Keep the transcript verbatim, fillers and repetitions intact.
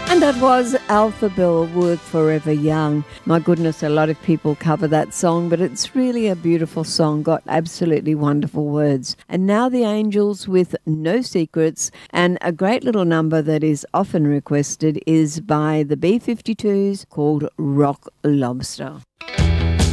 And that was Alpha Bill with Forever Young. My goodness, a lot of people cover that song, but it's really a beautiful song, got absolutely wonderful words. And now the Angels with No Secrets, and a great little number that is often requested is by the B fifty-twos called Rock Lobster.